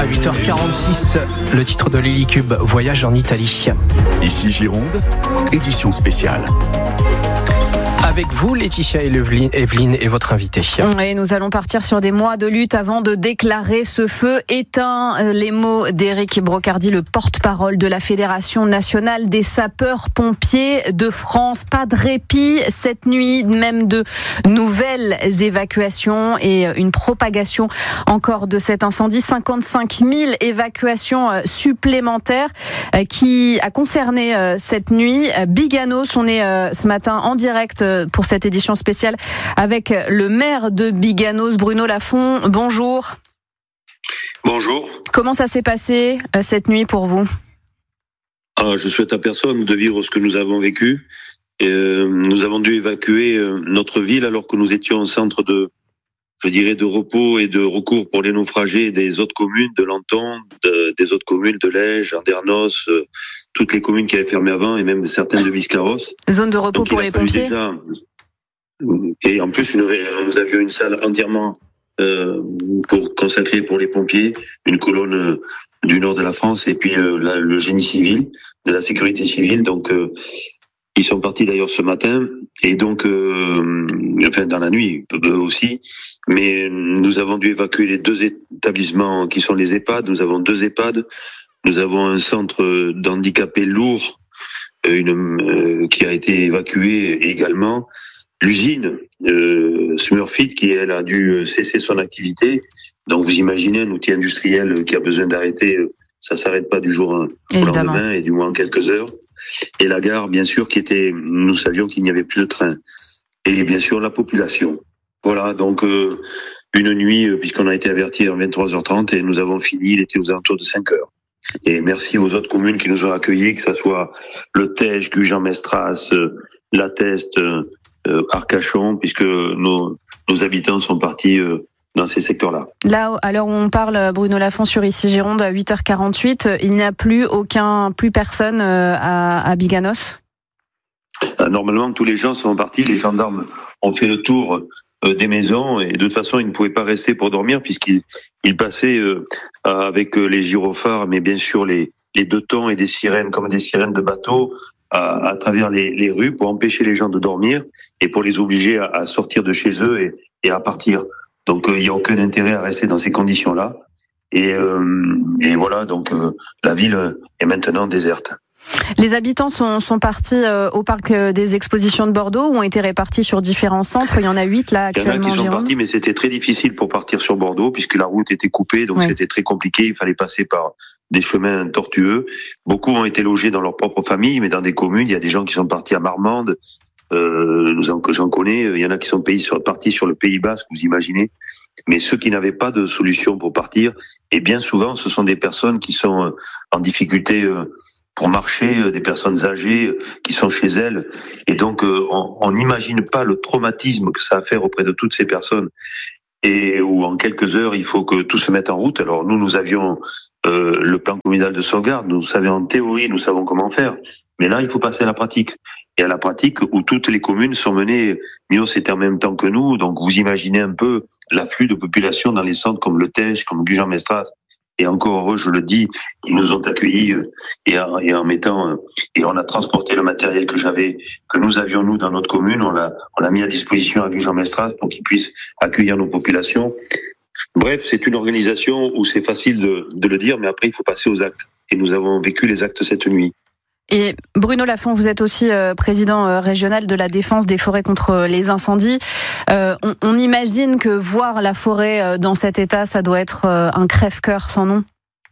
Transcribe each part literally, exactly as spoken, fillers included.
À huit heures quarante-six, le titre de Lilycube, Voyage en Italie. Ici Gironde, édition spéciale. Avec vous, Laetitia et Evelyne et votre invité. Et nous allons partir sur des mois de lutte avant de déclarer ce feu éteint. Les mots d'Éric Brocardi, le porte-parole de la Fédération nationale des sapeurs-pompiers de France. Pas de répit cette nuit, même de nouvelles évacuations et une propagation encore de cet incendie. cinquante-cinq mille évacuations supplémentaires qui a concerné cette nuit Biganos. On est ce matin en direct pour cette édition spéciale avec le maire de Biganos, Bruno Lafont. Bonjour. Bonjour. Comment ça s'est passé euh, cette nuit pour vous ? ah, Je souhaite à personne de vivre ce que nous avons vécu. Et, euh, nous avons dû évacuer euh, notre ville alors que nous étions au centre de, je dirais, de repos et de recours pour les naufragés des autres communes, de Lanton, de, des autres communes de Lège, Andernos, euh, toutes les communes qui avaient fermé avant et même certaines de Biscarros. Zone de repos. Donc, pour les pompiers déjà, et en plus, une, nous avions une salle entièrement euh, pour consacrée pour les pompiers, une colonne euh, du nord de la France et puis euh, la, le génie civil, de la sécurité civile. Donc, euh, ils sont partis d'ailleurs ce matin et donc, euh, enfin dans la nuit eux aussi. Mais nous avons dû évacuer les deux établissements qui sont les EHPAD. Nous avons deux EHPAD. Nous avons un centre d'handicapés lourds une, euh, qui a été évacué également. L'usine euh, Smurfit qui, elle, a dû cesser son activité. Donc vous imaginez un outil industriel qui a besoin d'arrêter, ça s'arrête pas du jour au lendemain et du moins en quelques heures. Et la gare, bien sûr, qui était, nous savions qu'il n'y avait plus de train. Et bien sûr, la population. Voilà, donc euh, une nuit, puisqu'on a été averti à vingt-trois heures trente et nous avons fini, il était aux alentours de cinq heures. Et merci aux autres communes qui nous ont accueillis, que ce soit le Tej, Gujan-Mestras, euh, La Teste, euh, Arcachon, puisque nos, nos habitants sont partis euh, dans ces secteurs-là. Là, à l'heure où on parle, Bruno Lafont sur Ici Gironde, à huit heures quarante-huit, il n'y a plus aucun, plus personne euh, à, à Biganos ? Normalement, tous les gens sont partis, les gendarmes ont fait le tour euh, des maisons et de toute façon, ils ne pouvaient pas rester pour dormir puisqu'ils ils passaient euh, avec euh, les gyrophares, mais bien sûr les, les deux tons et des sirènes comme des sirènes de bateau à, à travers les, les rues pour empêcher les gens de dormir et pour les obliger à, à sortir de chez eux et, et à partir. Donc euh, il n'y a aucun intérêt à rester dans ces conditions-là. Et, euh, et voilà, donc euh, la ville est maintenant déserte. Les habitants sont, sont partis euh, au parc des expositions de Bordeaux ou ont été répartis sur différents centres. Il y en a huit là actuellement. Il y en a qui sont partis, mais c'était très difficile pour partir sur Bordeaux puisque la route était coupée, donc ouais. C'était très compliqué. Il fallait passer par des chemins tortueux. Beaucoup ont été logés dans leur propre famille, mais dans des communes. Il y a des gens qui sont partis à Marmande. Euh, nous en, j'en connais. Il y en a qui sont pays, sur, partis sur le Pays Basque, vous imaginez. Mais ceux qui n'avaient pas de solution pour partir, et bien souvent, ce sont des personnes qui sont en difficulté euh, pour marcher, des personnes âgées qui sont chez elles. Et donc, euh, on n'imagine pas le traumatisme que ça va faire auprès de toutes ces personnes. Et où en quelques heures, il faut que tout se mette en route. Alors nous, nous avions euh, le plan communal de sauvegarde. Nous savions en théorie, nous savons comment faire. Mais là, il faut passer à la pratique. Et à la pratique où toutes les communes sont menées, Mios était en même temps que nous. Donc vous imaginez un peu l'afflux de population dans les centres comme le Tej, comme Gujan-Mestras. Et encore heureux, je le dis, ils nous ont accueillis et en, et en mettant et on a transporté le matériel que j'avais, que nous avions nous dans notre commune, on l'a, on l'a mis à disposition à Gujan-Mestras pour qu'ils puissent accueillir nos populations. Bref, c'est une organisation où c'est facile de, de le dire, mais après il faut passer aux actes. Et nous avons vécu les actes cette nuit. Et Bruno Lafont, vous êtes aussi euh, président euh, régional de la défense des forêts contre les incendies. Euh, on, on imagine que voir la forêt euh, dans cet état, ça doit être euh, un crève-cœur sans nom.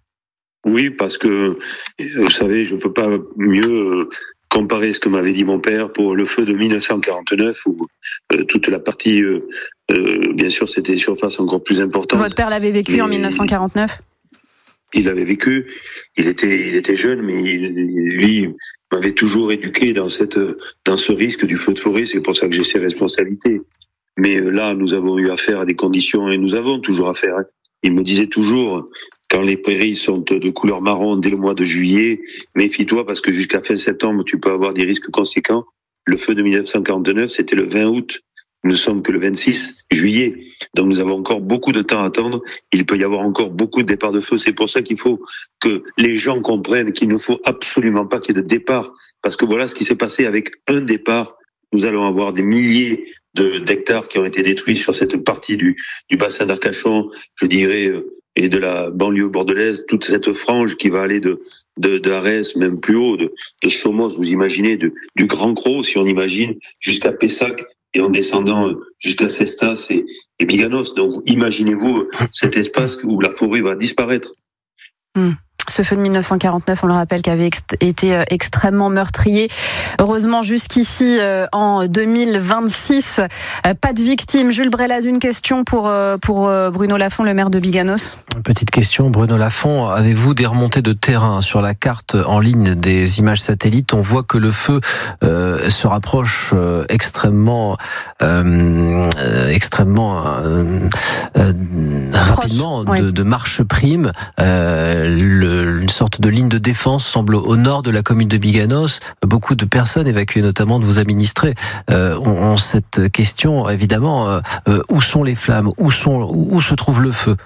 Oui, parce que, vous savez, je ne peux pas mieux euh, comparer ce que m'avait dit mon père pour le feu de mille neuf cent quarante-neuf, où euh, toute la partie, euh, euh, bien sûr, c'était des surfaces encore plus importantes. Votre père l'avait vécu mais... en mille neuf cent quarante-neuf ? Il l'avait vécu, il était, il était jeune, mais il, lui m'avait toujours éduqué dans cette, dans ce risque du feu de forêt. C'est pour ça que j'ai ces responsabilités. Mais là, nous avons eu affaire à des conditions, et nous avons toujours affaire. Hein. Il me disait toujours, quand les prairies sont de couleur marron dès le mois de juillet, méfie-toi parce que jusqu'à fin septembre, tu peux avoir des risques conséquents. Le feu de mille neuf cent quarante-neuf, c'était le vingt août. Nous ne sommes que le vingt-six juillet, donc nous avons encore beaucoup de temps à attendre. Il peut y avoir encore beaucoup de départs de feu. C'est pour ça qu'il faut que les gens comprennent qu'il ne faut absolument pas qu'il y ait de départ, parce que voilà ce qui s'est passé avec un départ. Nous allons avoir des milliers de, d'hectares qui ont été détruits sur cette partie du, du bassin d'Arcachon, je dirais, et de la banlieue bordelaise, toute cette frange qui va aller de, de, de Arès, même plus haut, de, de Somos, vous imaginez, de, du Grand Cros, si on imagine, jusqu'à Pessac, et en descendant jusqu'à Cestas et, et Biganos. Donc, imaginez-vous cet espace où la forêt va disparaître. Mmh. Ce feu de mille neuf cent quarante-neuf, on le rappelle, qui avait ex- été extrêmement meurtrier. Heureusement, jusqu'ici, euh, en deux mille vingt-six, euh, pas de victimes. Jules Brelaz, une question pour, euh, pour euh, Bruno Lafont, le maire de Biganos. Petite question, Bruno Lafont, avez-vous des remontées de terrain sur la carte en ligne des images satellites? On voit que le feu euh, se rapproche euh, extrêmement, euh, extrêmement euh, euh, rapidement de, oui. de Marche Prime. Euh, le Une sorte de ligne de défense semble au nord de la commune de Biganos. Beaucoup de personnes évacuées, notamment de vos administrés, euh, ont, ont cette question, évidemment, euh, euh, où sont les flammes? Où, sont, où, où se trouve le feu?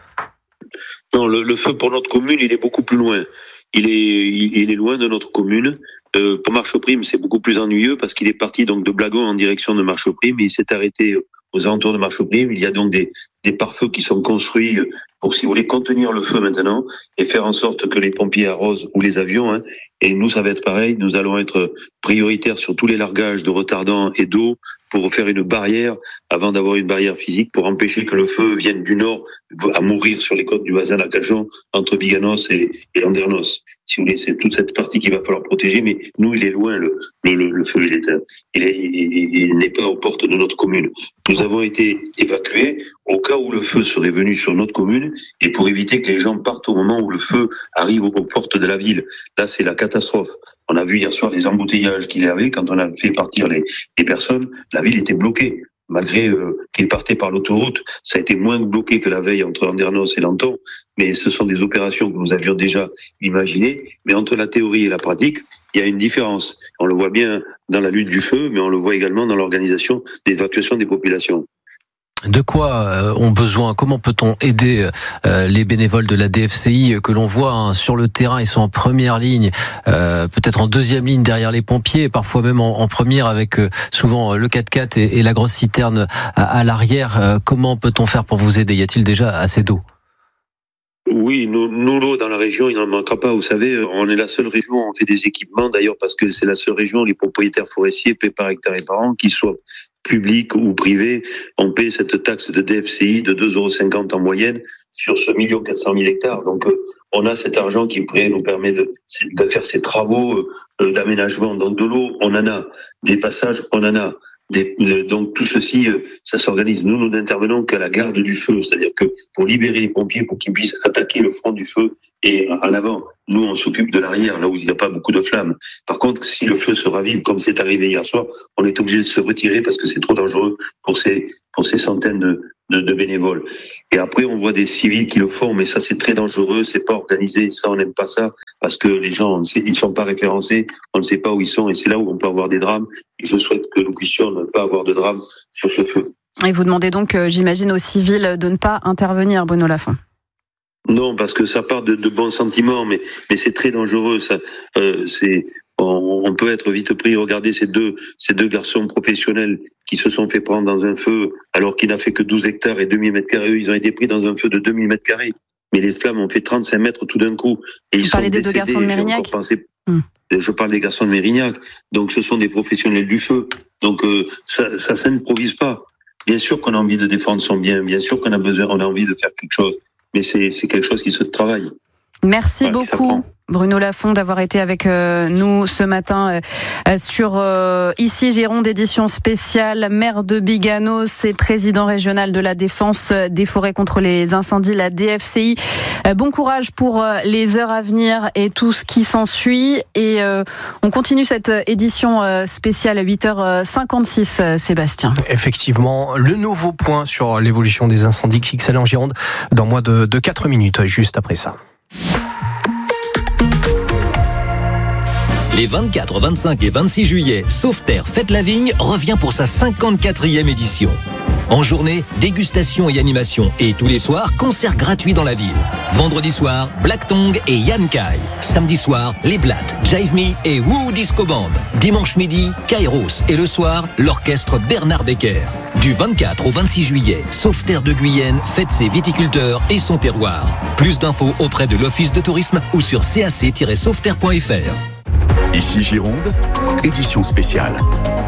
Non, le, le feu pour notre commune, il est beaucoup plus loin. Il est, il, il est loin de notre commune. Euh, pour Marche Prime, c'est beaucoup plus ennuyeux parce qu'il est parti donc de Blagon en direction de Marche Prime et il s'est arrêté aux alentours de Marche Prime. Il y a donc des, des pare-feux qui sont construits pour, si vous voulez, contenir le feu maintenant et faire en sorte que les pompiers arrosent ou les avions. Hein. Et nous, ça va être pareil. Nous allons être prioritaires sur tous les largages de retardants et d'eau pour faire une barrière avant d'avoir une barrière physique pour empêcher que le feu vienne du nord à mourir sur les côtes du bassin d'Arcachon entre Biganos et, et Landernos. Si vous voulez, c'est toute cette partie qu'il va falloir protéger, mais nous, il est loin, le, le, le feu, il est, il, est, il, il n'est pas aux portes de notre commune. Nous avons été évacués au cas où le feu serait venu sur notre commune et pour éviter que les gens partent au moment où le feu arrive aux portes de la ville. Là, c'est la catastrophe. On a vu hier soir les embouteillages qu'il y avait quand on a fait partir les, les personnes. La ville était bloquée. Malgré euh, qu'ils partaient par l'autoroute, ça a été moins bloqué que la veille entre Andernos et Lanton, mais ce sont des opérations que nous avions déjà imaginées. Mais entre la théorie et la pratique, il y a une différence. On le voit bien dans la lutte du feu, mais on le voit également dans l'organisation d'évacuation des populations. De quoi ont besoin? Comment peut-on aider euh, les bénévoles de la D F C I que l'on voit hein, sur le terrain? Ils sont en première ligne, euh, peut-être en deuxième ligne derrière les pompiers, parfois même en, en première avec euh, souvent le quatre-quatre et, et la grosse citerne à, à l'arrière. Euh, comment peut-on faire pour vous aider? Y a-t-il déjà assez d'eau? Oui, nous, nous, l'eau dans la région, il n'en manquera pas. Vous savez, on est la seule région où on fait des équipements, d'ailleurs parce que c'est la seule région où les propriétaires forestiers paient par hectare et par an, qu'ils soient publics ou privés, on paie cette taxe de D F C I de deux euros cinquante en moyenne sur ce million quatre cent mille hectares. Donc, euh, on a cet argent qui pourrait nous permet de, de faire ces travaux euh, d'aménagement. Donc, de l'eau, on en a. Des passages, on en a. Des, donc tout ceci, ça s'organise. Nous, nous n'intervenons qu'à la garde du feu, c'est-à-dire que pour libérer les pompiers, pour qu'ils puissent attaquer le front du feu et en avant. Nous, on s'occupe de l'arrière, là où il n'y a pas beaucoup de flammes. Par contre, si le feu se ravive, comme c'est arrivé hier soir, on est obligé de se retirer parce que c'est trop dangereux pour ces pour ces centaines de, de, de bénévoles. Et après, on voit des civils qui le font, mais ça, c'est très dangereux, c'est pas organisé, ça, on n'aime pas ça, parce que les gens, on ne sait, ils sont pas référencés, on ne sait pas où ils sont, et c'est là où on peut avoir des drames. Et je souhaite que nous puissions ne pas avoir de drame sur ce feu. Et vous demandez donc, j'imagine, aux civils de ne pas intervenir, Bruno Lafont. Non, parce que ça part de, de bons sentiments, mais, mais c'est très dangereux. Ça, euh, c'est, on, on peut être vite pris. Regardez ces deux, ces deux garçons professionnels qui se sont fait prendre dans un feu alors qu'il n'a fait que douze hectares et deux mille mètres carrés. Eux, ils ont été pris dans un feu de deux mille mètres carrés. Mais les flammes ont fait trente-cinq mètres tout d'un coup. Et ils Vous parlez des deux garçons de Mérignac? pensé, hum. Je parle des garçons de Mérignac. Donc, ce sont des professionnels du feu. Donc, euh, ça, ça, ça n'improvise pas. Bien sûr qu'on a envie de défendre son bien. Bien sûr qu'on a besoin, on a envie de faire quelque chose. Mais c'est, c'est quelque chose qui se travaille. Merci voilà, beaucoup, Bruno Lafont, d'avoir été avec euh, nous ce matin euh, sur euh, Ici Gironde, édition spéciale, maire de Biganos et président régional de la défense des forêts contre les incendies, la D F C I. Euh, bon courage pour euh, les heures à venir et tout ce qui s'ensuit. Et euh, on continue cette édition euh, spéciale à huit heures cinquante-six, euh, Sébastien. Effectivement, le nouveau point sur l'évolution des incendies X X L en Gironde dans moins de, de quatre minutes, juste après ça. Les vingt-quatre, vingt-cinq et vingt-six juillet, Sauveterre Fête la Vigne revient pour sa cinquante-quatrième édition. En journée, dégustation et animation. Et tous les soirs, concert gratuit dans la ville. Vendredi soir, Black Tongue et Yann Kai. Samedi soir, Les Blattes, Jive Me et Woo Disco Band. Dimanche midi, Kairos. Et le soir, l'orchestre Bernard Becker. Du vingt-quatre au vingt-six juillet, Sauveterre de Guyenne fête ses viticulteurs et son terroir. Plus d'infos auprès de l'Office de tourisme ou sur cac tiret sauveterre point f r. Ici Gironde, édition spéciale.